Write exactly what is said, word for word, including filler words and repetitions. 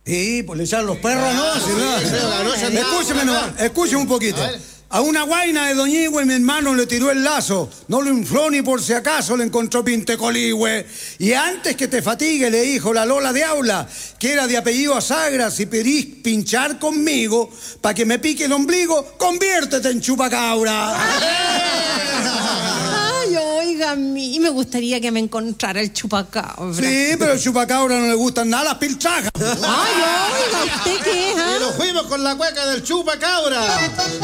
Sí, pues le echaron los perros, ¿no? Sí, sí, no. Escúcheme, no, escúcheme un poquito. A una guaina de Doñigüe mi hermano le tiró el lazo, no lo infló ni por si acaso le encontró pintecoligüe. Y antes que te fatigue le dijo la Lola de Aula, que era de apellido Asagra, si pedís pinchar conmigo, para que me pique el ombligo, conviértete en chupacabra. Ay, oiga, a mí me gustaría que me encontrara el chupacabra. Sí, pero al chupacabra no le gustan nada las piltrajas. Ay, oiga, ¿usted qué es? Y nos fuimos con la cueca del chupacabra.